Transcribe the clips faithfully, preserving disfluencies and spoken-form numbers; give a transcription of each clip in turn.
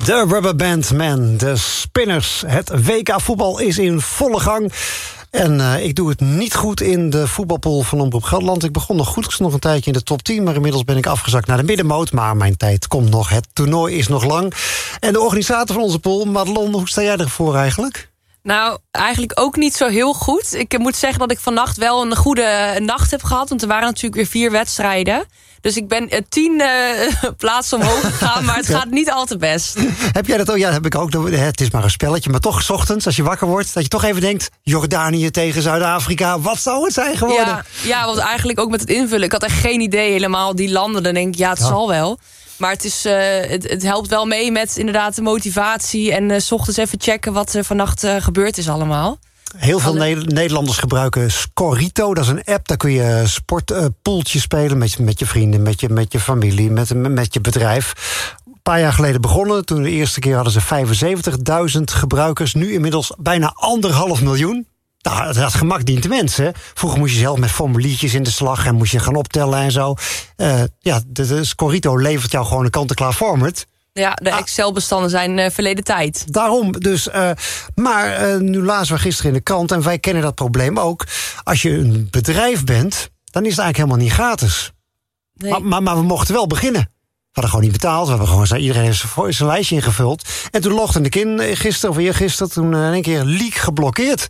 De Rubber Band Man, de Spinners. Het W K voetbal is in volle gang. En uh, ik doe het niet goed in de voetbalpool van Omroep Gelderland. Ik begon nog goed, ik stond nog een tijdje in de top tien... maar inmiddels ben ik afgezakt naar de middenmoot. Maar mijn tijd komt nog, het toernooi is nog lang. En de organisator van onze pool, Madelon, hoe sta jij ervoor eigenlijk? Nou, eigenlijk ook niet zo heel goed. Ik moet zeggen dat ik vannacht wel een goede nacht heb gehad. Want er waren natuurlijk weer vier wedstrijden. Dus ik ben uh, tien uh, plaatsen omhoog gegaan, maar het gaat niet al te best. Heb jij dat ook? Ja, heb ik ook. Het is maar een spelletje. Maar toch, 's ochtends, als je wakker wordt, dat je toch even denkt... Jordanië tegen Zuid-Afrika, wat zou het zijn geworden? Ja, ja, want eigenlijk ook met het invullen. Ik had echt geen idee helemaal, die landen. Dan denk ik, ja, het ja. zal wel. Maar het, is, uh, het, het helpt wel mee met inderdaad de motivatie... en uh, 's ochtends even checken wat er vannacht uh, gebeurd is allemaal. Heel veel Alle... Nederlanders gebruiken Scorito. Dat is een app, daar kun je sportpoeltjes uh, spelen... Met, met je vrienden, met je, met je familie, met, met je bedrijf. Een paar jaar geleden begonnen. Toen de eerste keer hadden ze vijfenzeventigduizend gebruikers. Nu inmiddels bijna anderhalf miljoen. Nou, dat gemak dient de mensen. Vroeger moest je zelf met formuliertjes in de slag... en moest je gaan optellen en zo. Uh, ja, de, de Scorito levert jou gewoon een kant-en-klaar format... Ja, de ah, Excel-bestanden zijn uh, verleden tijd. Daarom, dus. Uh, maar uh, nu lazen we gisteren in de krant... en wij kennen dat probleem ook. Als je een bedrijf bent, dan is het eigenlijk helemaal niet gratis. Nee. Maar, maar, maar we mochten wel beginnen. We hadden gewoon niet betaald. We hebben gewoon, iedereen heeft zijn, zijn lijstje ingevuld. En toen logde ik in gisteren of eergisteren... toen uh, in één keer leak geblokkeerd.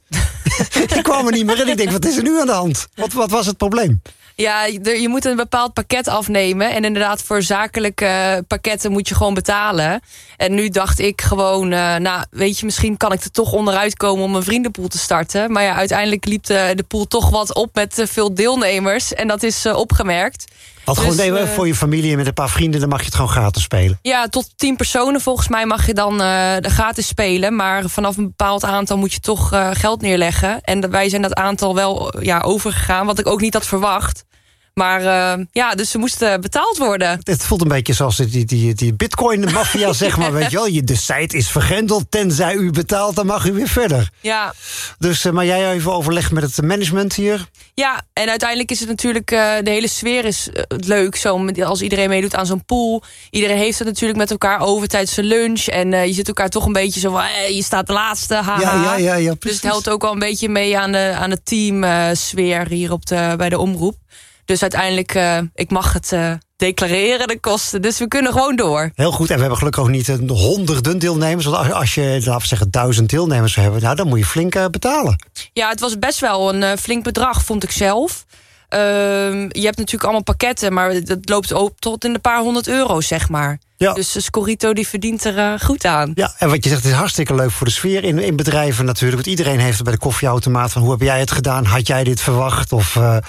Ik kwam er niet meer in. Ik denk, wat is er nu aan de hand? Wat, wat was het probleem? Ja, je moet een bepaald pakket afnemen. En inderdaad, voor zakelijke pakketten moet je gewoon betalen. En nu dacht ik gewoon, uh, nou, weet je, misschien kan ik er toch onderuit komen om een vriendenpool te starten. Maar ja, uiteindelijk liep de, de pool toch wat op met uh, veel deelnemers. En dat is uh, opgemerkt. Wat dus, gewoon nee, uh, voor je familie en met een paar vrienden, dan mag je het gewoon gratis spelen. Ja, tot tien personen volgens mij mag je dan uh, de gratis spelen. Maar vanaf een bepaald aantal moet je toch uh, geld neerleggen. En wij zijn dat aantal wel ja, overgegaan, wat ik ook niet had verwacht. Maar uh, ja, dus ze moesten betaald worden. Het voelt een beetje zoals die, die, die bitcoin-maffia, zeg maar. Weet je wel, de site is vergrendeld, tenzij u betaalt, dan mag u weer verder. Ja. Dus, uh, maar jij even overlegd met het management hier? Ja, en uiteindelijk is het natuurlijk, uh, de hele sfeer is uh, leuk. Zo, als iedereen meedoet aan zo'n pool. Iedereen heeft het natuurlijk met elkaar over tijdens de lunch. En uh, je zit elkaar toch een beetje zo van, hey, je staat de laatste, haha. Ja, ja, ja, ja, dus het helpt ook wel een beetje mee aan de, aan de teamsfeer uh, hier op de, bij de omroep. Dus uiteindelijk, uh, ik mag het uh, declareren, de kosten. Dus we kunnen gewoon door. Heel goed. En we hebben gelukkig ook niet een honderden deelnemers. Want als je, laten we zeggen, duizend deelnemers hebben... Nou, dan moet je flink uh, betalen. Ja, het was best wel een uh, flink bedrag, vond ik zelf. Uh, je hebt natuurlijk allemaal pakketten... maar dat loopt ook tot in een paar honderd euro, zeg maar. Ja. Dus de Scorito die verdient er uh, goed aan. Ja, en wat je zegt, het is hartstikke leuk voor de sfeer in, in bedrijven natuurlijk. Want iedereen heeft het bij de koffieautomaat van... hoe heb jij het gedaan? Had jij dit verwacht? Of... Uh,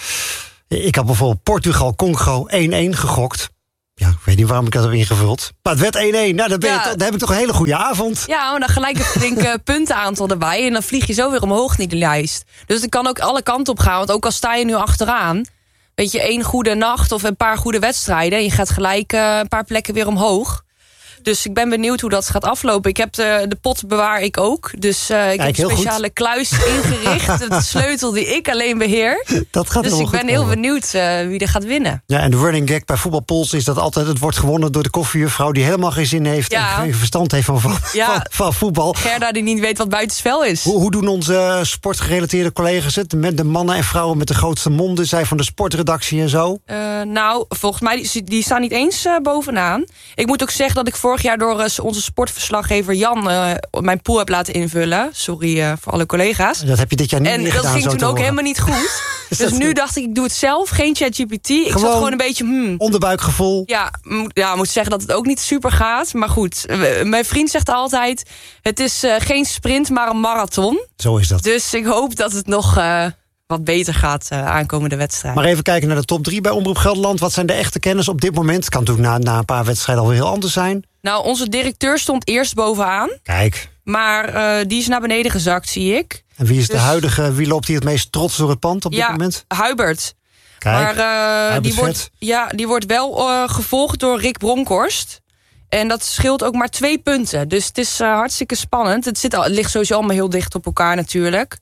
Ik had bijvoorbeeld Portugal-Congo één-één gegokt. Ja, ik weet niet waarom ik dat heb ingevuld. Maar het werd één-één. Nou, dan, ben je ja. to- dan heb ik toch een hele goede avond. Ja, maar dan gelijk een flink puntenaantal erbij. En dan vlieg je zo weer omhoog in de lijst. Dus het kan ook alle kanten op gaan. Want ook al sta je nu achteraan... weet je, één goede nacht of een paar goede wedstrijden... en je gaat gelijk uh, een paar plekken weer omhoog. Dus ik ben benieuwd hoe dat gaat aflopen. Ik heb de, de pot bewaar ik ook. Dus uh, ik Kijk, heb een speciale goed. kluis ingericht. De sleutel die ik alleen beheer. Dat gaat dus ik ben goed heel komen. benieuwd uh, wie er gaat winnen. Ja, en de running gag bij voetbalpools is dat altijd... het wordt gewonnen door de koffiejuffrouw die helemaal geen zin heeft... Ja. en geen verstand heeft van, van, ja. van, van voetbal. Gerda die niet weet wat buitenspel is. Hoe, hoe doen onze sportgerelateerde collega's het? Met de mannen en vrouwen met de grootste monden... zij van de sportredactie en zo? Uh, nou, volgens mij, die, die staan niet eens uh, bovenaan. Ik moet ook zeggen dat ik vorig jaar door uh, onze sportverslaggever Jan... Uh, mijn pool heb laten invullen. Sorry uh, voor alle collega's. Dat heb je dit jaar niet en meer gedaan. En dat ging toen ook horen. helemaal niet goed. Dus nu dacht ik, ik doe het zelf. Geen ChatGPT. Ik zat gewoon een beetje... Hmm. Onderbuikgevoel. Ja, moet, ja, moet zeggen dat het ook niet super gaat. Maar goed, mijn vriend zegt altijd... het is uh, geen sprint, maar een marathon. Zo is dat. Dus ik hoop dat het nog... Uh, wat beter gaat uh, aankomende wedstrijd. Maar even kijken naar de top drie bij Omroep Gelderland. Wat zijn de echte kennis op dit moment? Het kan natuurlijk na, na een paar wedstrijden alweer heel anders zijn. Nou, onze directeur stond eerst bovenaan. Kijk. Maar uh, die is naar beneden gezakt, zie ik. En wie is dus... de huidige, wie loopt hier het meest trots door het pand op ja, dit moment? Hubert. Kijk, maar uh, die, wordt, ja, die wordt wel uh, gevolgd door Rick Bronkhorst. En dat scheelt ook maar twee punten. Dus het is uh, hartstikke spannend. Het, zit al, het ligt sowieso allemaal heel dicht op elkaar natuurlijk.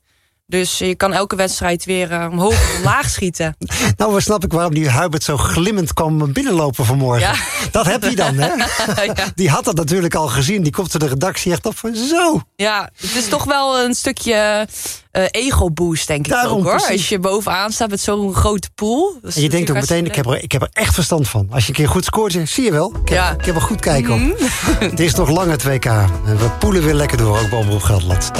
Dus je kan elke wedstrijd weer uh, omhoog of omlaag schieten. Nou, dan snap ik waarom die Hubert zo glimmend kwam binnenlopen vanmorgen. Ja. Dat heb je dan, hè? Ja. Die had dat natuurlijk al gezien. Die komt er de redactie echt op van zo. Ja, het is toch wel een stukje uh, ego-boost, denk ik. Daarom, ook, hoor. Precies. Als je bovenaan staat met zo'n grote pool. En je denkt ook meteen, ik heb, er, ik heb er echt verstand van. Als je een keer goed scoort, zie je wel. Ik heb, ja. ik heb er goed kijk op. Mm-hmm. Het is nog lang het W K. We poelen weer lekker door, ook bij Omroep Gelderland.